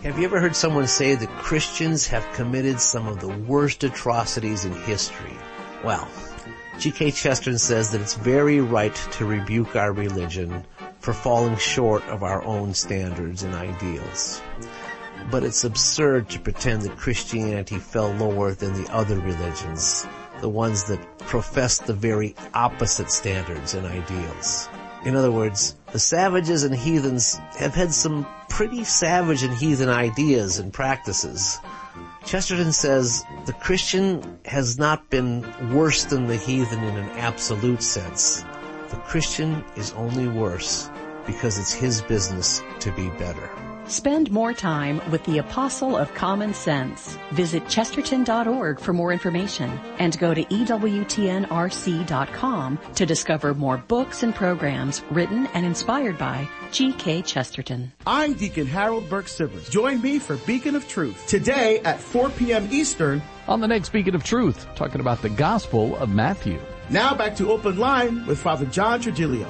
Have you ever heard someone say that Christians have committed some of the worst atrocities in history? Well, G.K. Chesterton says that it's very right to rebuke our religion for falling short of our own standards and ideals. But it's absurd to pretend that Christianity fell lower than the other religions, the ones that profess the very opposite standards and ideals. In other words, the savages and heathens have had some pretty savage and heathen ideas and practices. Chesterton says the Christian has not been worse than the heathen in an absolute sense. The Christian is only worse because it's his business to be better. Spend more time with the Apostle of Common Sense. Visit chesterton.org for more information and go to EWTNRC.com to discover more books and programs written and inspired by G.K. Chesterton. I'm Deacon Harold Burke-Sivers. Join me for Beacon of Truth today at 4 p.m. Eastern on the next Beacon of Truth, talking about the Gospel of Matthew. Now back to Open Line with Father John Trigilio.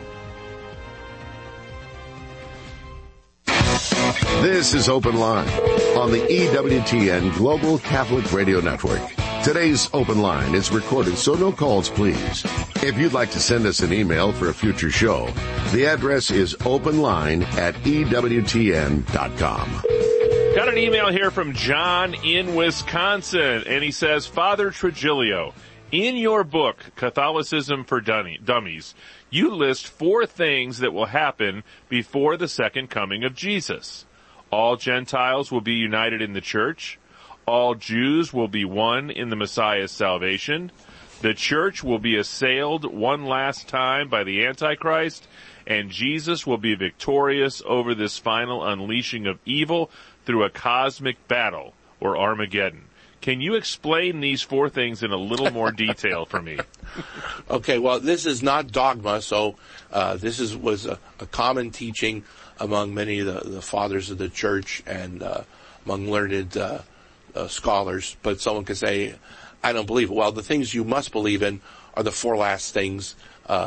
This is Open Line on the EWTN Global Catholic Radio Network. Today's Open Line is recorded, so no calls, please. If you'd like to send us an email for a future show, the address is openline@ewtn.com. Got an email here from John in Wisconsin, and he says, Father Trigilio, in your book, Catholicism for Dummies, you list 4 things that will happen before the second coming of Jesus. All Gentiles will be united in the church. All Jews will be one in the Messiah's salvation. The church will be assailed one last time by the Antichrist, and Jesus will be victorious over this final unleashing of evil through a cosmic battle, or Armageddon. Can you explain these 4 things in a little more detail for me? Okay, well, this is not dogma, so this was a common teaching among many of the fathers of the church and among learned scholars. But someone could say, I don't believe it. Well, the things you must believe in are the 4 last things,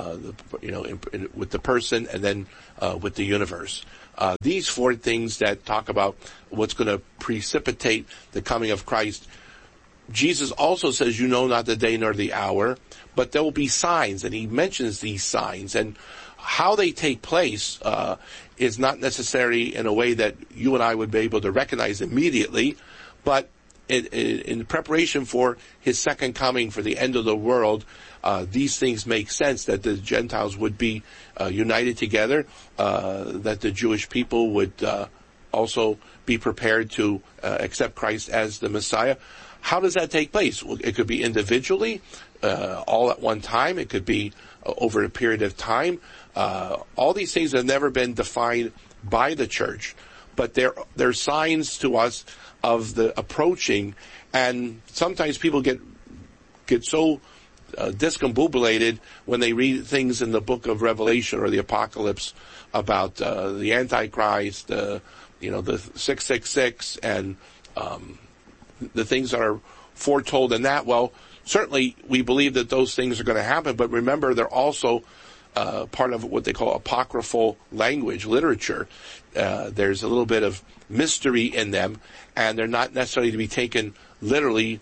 with the person and then with the universe. These 4 things that talk about what's going to precipitate the coming of Christ. Jesus also says, you know not the day nor the hour, but there will be signs, and he mentions these signs. And how they take place is not necessary in a way that you and I would be able to recognize immediately, but in preparation for his second coming, for the end of the world, these things make sense, that the Gentiles would be united together, that the Jewish people would also be prepared to accept Christ as the Messiah. How does that take place? Well, it could be individually, all at one time. It could be over a period of time. All these things have never been defined by the church, but they're signs to us of the approaching. And sometimes people get so discombobulated when they read things in the book of Revelation or the Apocalypse about the Antichrist, the 666, and the things that are foretold in that. Well, certainly we believe that those things are going to happen, but remember, they're also part of what they call apocryphal language, literature. There's a little bit of mystery in them, and they're not necessarily to be taken literally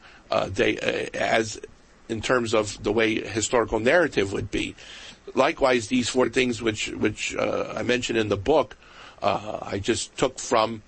as in terms of the way historical narrative would be. Likewise, these 4 things which I mentioned in the book, I just took from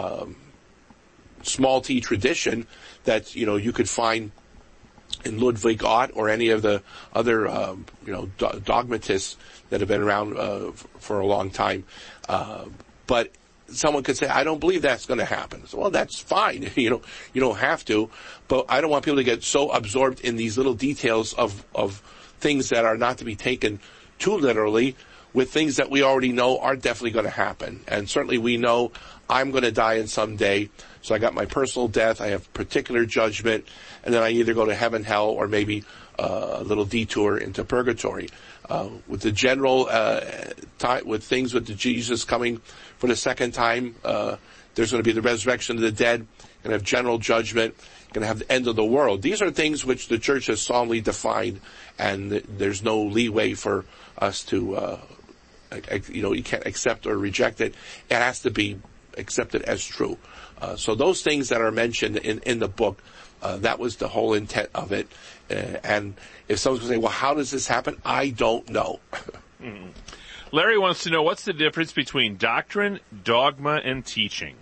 small t tradition that you could find in Ludwig Ott or any of the other dogmatists that have been around for a long time. But someone could say, I don't believe that's going to happen. So, well, that's fine. You don't have to. But I don't want people to get so absorbed in these little details of things that are not to be taken too literally, with things that we already know are definitely going to happen. And certainly we know I'm going to die in some day. So I got my personal death, I have particular judgment, and then I either go to heaven, hell, or maybe a little detour into purgatory. With the general with things with the Jesus coming for the second time, there's going to be the resurrection of the dead, going to have general judgment, going to have the end of the world. These are things which the church has solemnly defined, and there's no leeway for us to, you can't accept or reject it. It has to be accepted as true. So those things that are mentioned in the book, that was the whole intent of it. And if someone's going to say, well, how does this happen? I don't know. Larry wants to know, what's the difference between doctrine, dogma, and teaching?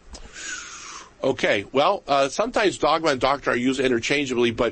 Okay, well, sometimes dogma and doctrine are used interchangeably, but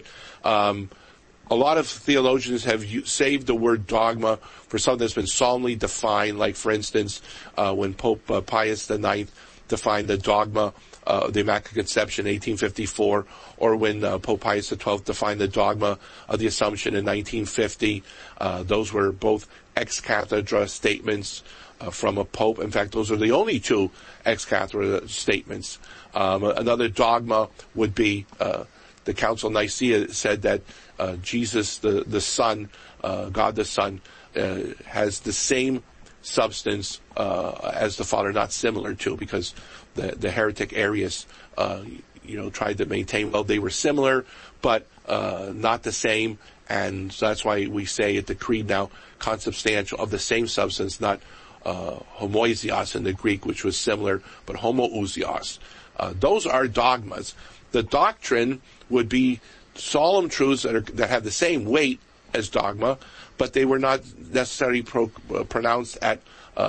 a lot of theologians have saved the word dogma for something that's been solemnly defined, like, for instance, when Pope Pius IX defined the dogma of the Immaculate Conception in 1854, or when Pope Pius XII defined the dogma of the Assumption in 1950. Those were both ex cathedra statements from a pope. In fact, those are the only two ex cathedra statements. Another dogma would be the Council of Nicaea said that Jesus, the Son, God the Son, has the same substance as the Father, not similar to, because the heretic Arius, tried to maintain, well, they were similar, but not the same, and so that's why we say at the Creed now, consubstantial, of the same substance, not homoousios in the Greek, which was similar, but homoousios. Those are dogmas. The doctrine would be solemn truths that have the same weight as dogma, but they were not necessarily pronounced at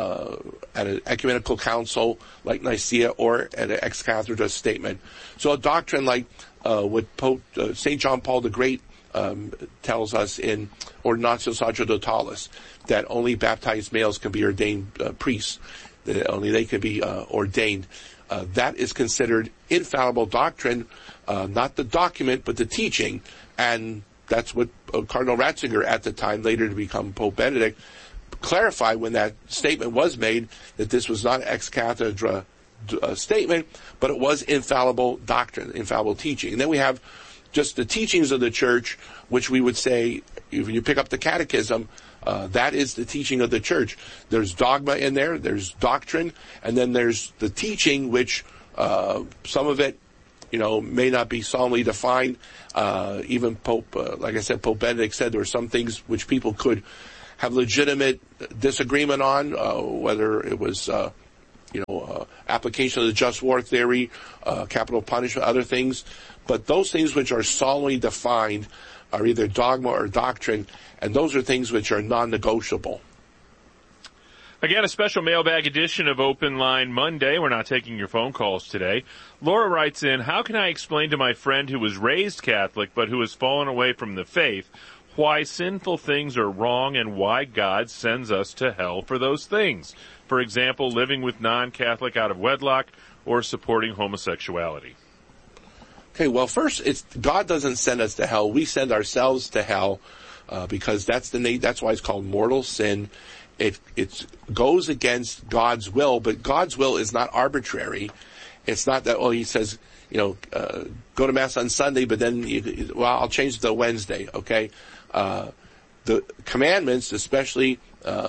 an ecumenical council like Nicaea or at an ex cathedra statement. So a doctrine like what Pope St. John Paul the Great tells us in Ordinatio Sacerdotalis, that only baptized males can be ordained priests, that only they can be ordained. That is considered infallible doctrine, not the document, but the teaching. And that's what Cardinal Ratzinger at the time, later to become Pope Benedict, clarified when that statement was made, that this was not ex cathedra statement, but it was infallible doctrine, infallible teaching. And then we have just the teachings of the Church, which we would say, if you pick up the Catechism, that is the teaching of the Church. There's dogma in there, there's doctrine, and then there's the teaching, which some of it, may not be solemnly defined. Even Pope, like I said, Pope Benedict said there were some things which people could have legitimate disagreement on, whether it was, application of the just war theory, capital punishment, other things. But those things which are solemnly defined are either dogma or doctrine, and those are things which are non-negotiable. Again, a special mailbag edition of Open Line Monday. We're not taking your phone calls today. Laura writes in, how can I explain to my friend who was raised Catholic but who has fallen away from the faith why sinful things are wrong and why God sends us to hell for those things? For example, living with non-Catholic out of wedlock or supporting homosexuality. Okay, well, first, God doesn't send us to hell. We send ourselves to hell because that's why it's called mortal sin. It goes against God's will, but God's will is not arbitrary. It's not that, he says, go to Mass on Sunday, but then, I'll change it to Wednesday, okay? The commandments, especially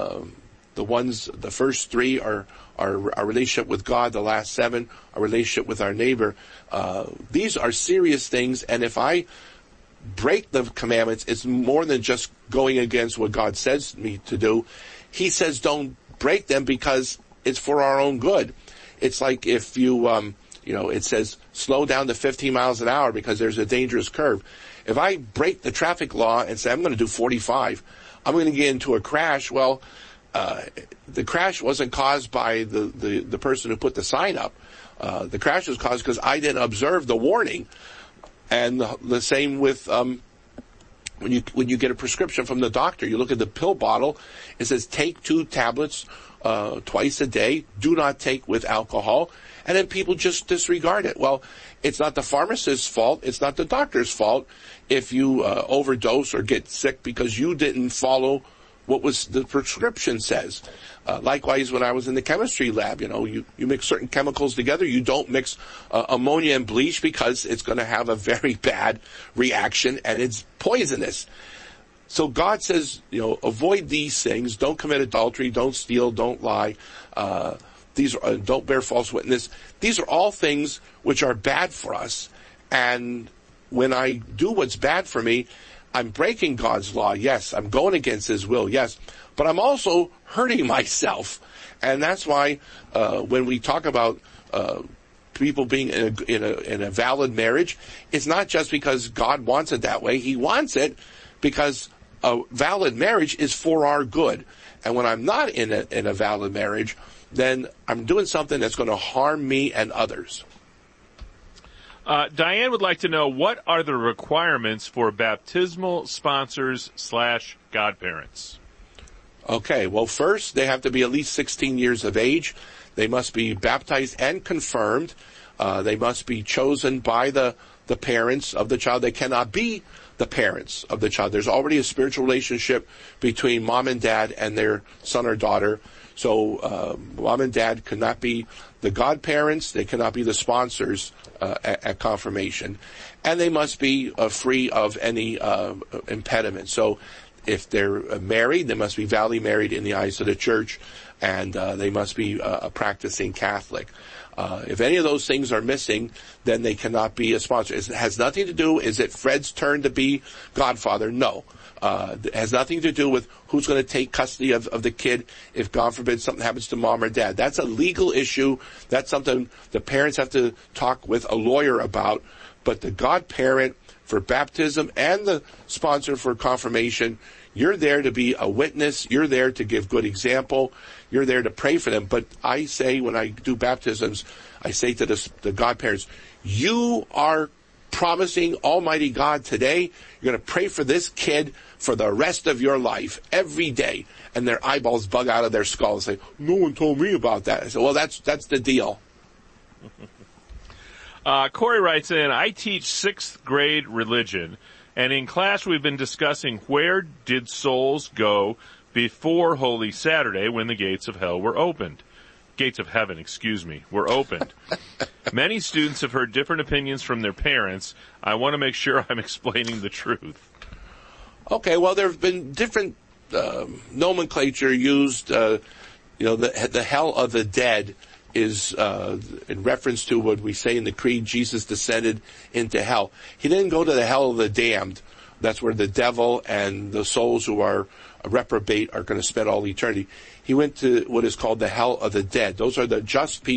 the first three are our relationship with God, the last 7, our relationship with our neighbor. These are serious things, and if I break the commandments, it's more than just going against what God says me to do. He says don't break them because it's for our own good. It's like if you, it says slow down to 15 miles an hour because there's a dangerous curve. If I break the traffic law and say I'm going to do 45, I'm going to get into a crash. Well, the crash wasn't caused by the person who put the sign up. The crash was caused because I didn't observe the warning. And the same with when you get a prescription from the doctor, you look at the pill bottle, it says take 2 tablets twice a day, do not take with alcohol, and then people just disregard it. Well, it's not the pharmacist's fault, it's not the doctor's fault if you overdose or get sick because you didn't follow what was the prescription says. Likewise, when I was in the chemistry lab, you mix certain chemicals together. You don't mix ammonia and bleach because it's going to have a very bad reaction and it's poisonous. So God says, avoid these things. Don't commit adultery. Don't steal. Don't lie. Don't bear false witness. These are all things which are bad for us. And when I do what's bad for me, I'm breaking God's law, yes. I'm going against His will, yes. But I'm also hurting myself. And that's why when we talk about people being in a valid marriage, it's not just because God wants it that way. He wants it because a valid marriage is for our good. And when I'm not in a valid marriage, then I'm doing something that's going to harm me and others. Diane would like to know, what are the requirements for baptismal sponsors / godparents? Okay, well, first, they have to be at least 16 years of age. They must be baptized and confirmed. They must be chosen by the parents of the child. They cannot be the parents of the child. There's already a spiritual relationship between mom and dad and their son or daughter. So mom and dad cannot be the godparents. They cannot be the sponsors at confirmation. And they must be free of any impediment. So if they're married, they must be validly married in the eyes of the church, and they must be a practicing Catholic. If any of those things are missing, then they cannot be a sponsor. It has nothing to do, is it Fred's turn to be godfather? No. It has nothing to do with who's going to take custody of the kid if, God forbid, something happens to mom or dad. That's a legal issue. That's something the parents have to talk with a lawyer about. But the godparent for baptism and the sponsor for confirmation, you're there to be a witness. You're there to give good example. You're there to pray for them. But I say, when I do baptisms, I say to the godparents, you are promising Almighty God today, you're going to pray for this kid for the rest of your life, every day. And their eyeballs bug out of their skull and say, no one told me about that. I say, well, that's the deal. Corey writes in, I teach 6th grade religion, and in class we've been discussing where did souls go before Holy Saturday when the gates of hell were opened. Gates of heaven, were opened. Many students have heard different opinions from their parents. I want to make sure I'm explaining the truth. Okay, well, there have been different nomenclature used. The hell of the dead is in reference to what we say in the Creed, Jesus descended into hell. He didn't go to the hell of the damned. That's where the devil and the souls who are reprobate are going to spend all eternity. He went to what is called the hell of the dead. Those are the just people